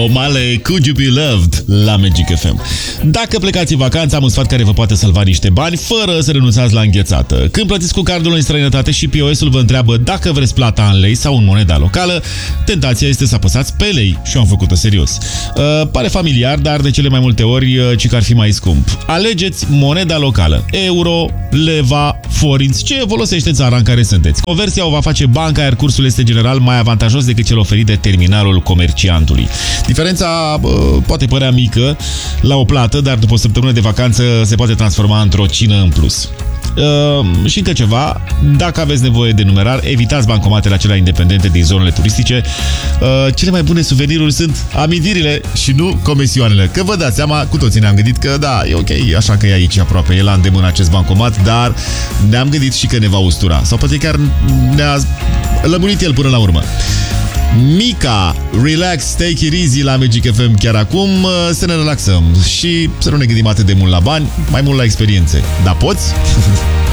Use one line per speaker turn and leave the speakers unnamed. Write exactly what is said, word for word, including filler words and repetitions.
Omale, Could You Be Loved la Magic F M. Dacă plecați în vacanță, am un sfat care vă poate salva niște bani fără să renunțați la înghețată. Când plătiți cu cardul în străinătate și P O S-ul vă întreabă dacă vreți plata în lei sau în moneda locală, tentația este să apăsați pe lei și eu am făcut-o serios. Uh, pare familiar, dar de cele mai multe ori uh, ci că ar fi mai scump. Alegeți moneda locală. Euro, leva, forinți, ce folosește țara în care sunteți. Conversia o va face banca, iar cursul este general mai avantajos decât cel oferit de terminalul comerciantului. Diferența uh, poate părea mică la o plată, dar după o săptămână de vacanță se poate transforma într-o cină în plus. Uh, și încă ceva, dacă aveți nevoie de numerar, evitați bancomatele acelea independente din zonele turistice. Uh, cele mai bune suveniruri sunt amintirile și nu comisioanele. Că vă dați seama, cu toții ne-am gândit că da, e ok, așa că e aici aproape, e la îndemână acest bancomat, dar ne-am gândit și că ne va ustura. Sau poate chiar ne-a lămurit el până la urmă. Mika, relax, take it easy la Magic F M chiar acum, să ne relaxăm și să nu ne gândim atât de mult la bani, mai mult la experiențe. Da, poți?